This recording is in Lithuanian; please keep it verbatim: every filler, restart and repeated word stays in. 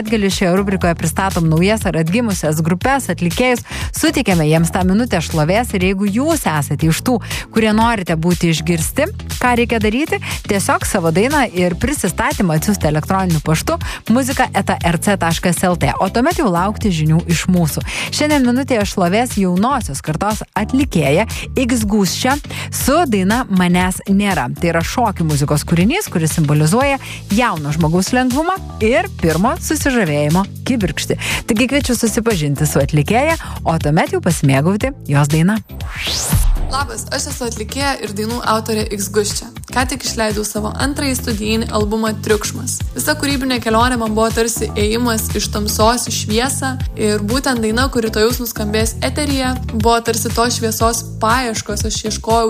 savaitgalį šioje rubrikoje pristatom naujas ar atgimusias grupės, atlikėjus, sutikėme jiems tą minutę šlovės ir jeigu jūs esate iš tų, kurie norite būti išgirsti, ką reikia daryti, tiesiog savo dainą ir prisistatymą atsiųsti elektroniniu paštu muzika eta er ce taškas el tė, o tuomet jau laukti žinių iš mūsų. Šiandien minutėje šlovės jaunosios kartos atlikėja X Gūsčia su daina Manęs nėra. Tai yra šokių muzikos kūrinys, kuris simbolizuoja jauno žmogaus lengvumą ir pirmo susižavėjimo kibirkštį. Taigi kviečiu susipažinti su atlikėja, o tuomet jau pasimėgauti jos dainą. Labas, aš esu atlikėja ir dainų autorė X Gūsčia. Ką tik išleidau savo antrąjį studijinį albumą Triukšmas. Visa kūrybinė kelionė man buvo tarsi ėjimas iš tamsos į šviesą ir būtent daina, kuri to jaus nuskambės eteryje, buvo tarsi tos šviesos paieškos, aš ieškojau